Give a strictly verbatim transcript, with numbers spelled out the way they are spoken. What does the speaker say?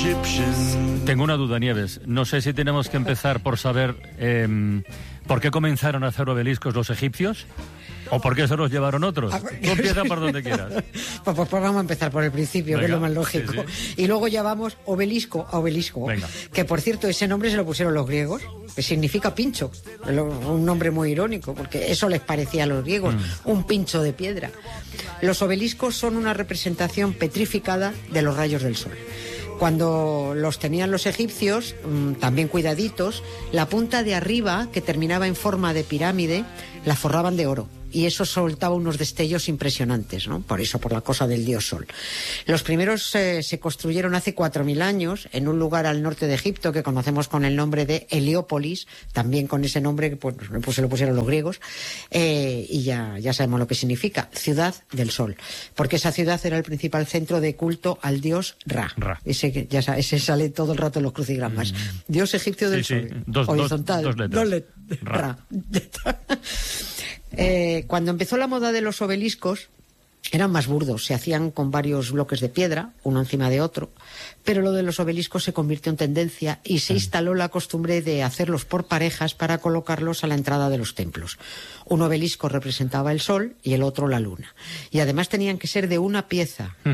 Tengo una duda, Nieves. No sé si tenemos que empezar por saber eh, por qué comenzaron a hacer obeliscos los egipcios o por qué se los llevaron otros. Tú empieza por donde quieras. Pues, pues vamos a empezar por el principio, Venga, que es lo más lógico. Sí, sí. Y luego ya vamos obelisco a obelisco. Venga. Que por cierto, ese nombre se lo pusieron los griegos, que significa pincho. Es un nombre muy irónico, porque eso les parecía a los griegos, mm. un pincho de piedra. Los obeliscos son una representación petrificada de los rayos del sol. Cuando los tenían los egipcios, también cuidaditos, la punta de arriba, que terminaba en forma de pirámide, la forraban de oro. Y eso soltaba unos destellos impresionantes, ¿no? Por eso, por la cosa del dios Sol. Los primeros eh, se construyeron hace cuatro mil años en un lugar al norte de Egipto que conocemos con el nombre de Heliópolis, también con ese nombre que pues, pues se lo pusieron los griegos, eh, y ya, ya sabemos lo que significa, ciudad del sol, porque esa ciudad era el principal centro de culto al dios Ra. Ra. Ese, que ya ese sale todo el rato en los crucigramas. Mm. Dios egipcio del sí, sol. Sí. Dos, horizontal. Dos, dos letras. Dos let- Ra. Ra. Eh, cuando empezó la moda de los obeliscos, eran más burdos, se hacían con varios bloques de piedra, uno encima de otro, pero lo de los obeliscos se convirtió en tendencia y se instaló la costumbre de hacerlos por parejas para colocarlos a la entrada de los templos. Un obelisco representaba el sol y el otro la luna. Y además tenían que ser de una pieza.